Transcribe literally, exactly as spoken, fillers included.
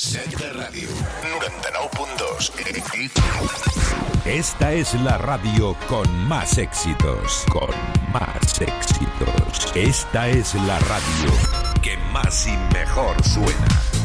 Set de Ràdio, noranta-nou punt dos. Esta es la radio con más éxitos, con más éxitos. Esta es la radio que más y mejor suena.